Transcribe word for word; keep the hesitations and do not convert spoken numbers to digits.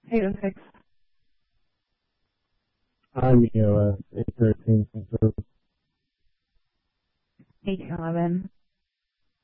eight oh six. I'm E O S eight thirteen. eight eleven.